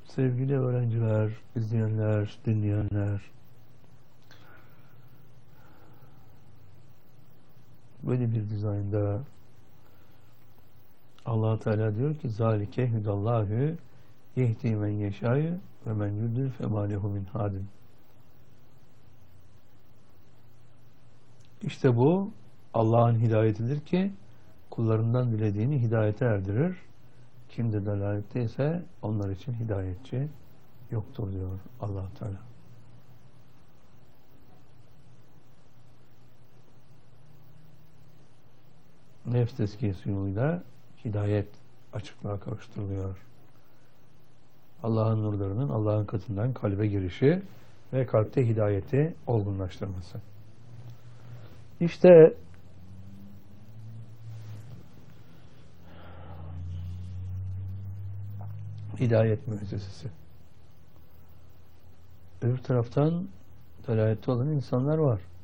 Sevgili öğrenciler, izleyenler, dinleyenler, böyle bir dizaynda Allah Teala diyor ki zalike hudallahu yehdi men yeşâ'u ve men yudlil femâ lehu min hadin. İşte bu Allah'ın hidayetidir ki kullarından dilediğini hidayete erdirir. Kim de dalaletteyse onlar için hidayetçi yoktur diyor Allah Teala. Nefs tezkiyesi yoluyla hidayet açıklığa kavuşturuluyor. Allah'ın nurlarının Allah'ın katından kalbe girişi ve kalpte hidayeti olgunlaştırması. İşte hidayet müessesesi. Öbür taraftan dalalette olan insanlar var.